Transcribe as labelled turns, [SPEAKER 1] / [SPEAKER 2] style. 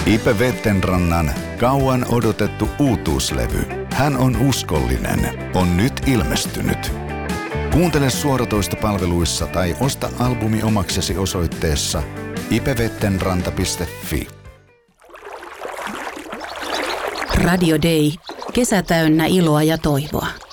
[SPEAKER 1] Ipe Vettenrannan kauan odotettu uutuuslevy Hän on uskollinen on nyt ilmestynyt. Kuuntele suoratoistopalveluissa tai osta albumi omaksesi osoitteessa ipevettenranta.fi.
[SPEAKER 2] Radio Day. Kesä täynnä iloa ja toivoa.